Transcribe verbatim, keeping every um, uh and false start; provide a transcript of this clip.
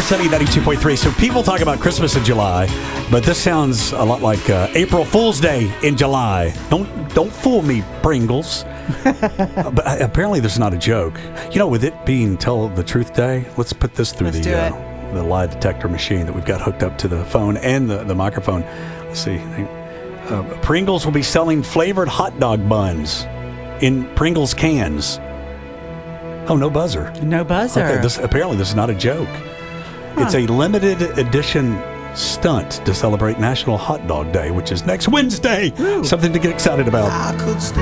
ninety-four Sunny, ninety-two point three. So people talk about Christmas in July, but this sounds a lot like uh, April Fool's Day in July. Don't don't fool me, Pringles. uh, but uh, apparently there's not a joke. You know, with it being Tell the Truth Day, let's put this through Let's the do uh, the lie detector machine that we've got hooked up to the phone and the, the microphone. Let's see. Uh, Pringles will be selling flavored hot dog buns in Pringles cans. Oh, no buzzer. No buzzer. Okay, this, apparently this is not a joke. Huh. It's a limited edition stunt to celebrate National Hot Dog Day, which is next Wednesday. Ooh. Something to get excited about.